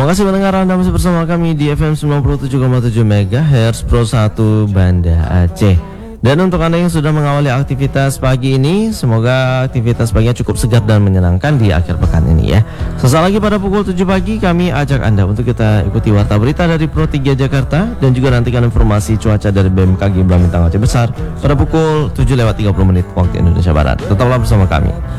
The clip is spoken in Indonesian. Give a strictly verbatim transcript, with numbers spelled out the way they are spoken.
Terima kasih mendengar Anda masih bersama kami di F M sembilan puluh tujuh koma tujuh MHz Pro satu Banda Aceh. Dan untuk Anda yang sudah mengawali aktivitas pagi ini, semoga aktivitas paginya cukup segar dan menyenangkan di akhir pekan ini ya. Sesaat lagi pada pukul tujuh pagi kami ajak Anda untuk kita ikuti warta berita dari Pro tiga Jakarta dan juga nantikan informasi cuaca dari B M K G Bintang Aceh Besar pada pukul tujuh lewat tiga puluh menit waktu Indonesia Barat. Tetaplah bersama kami.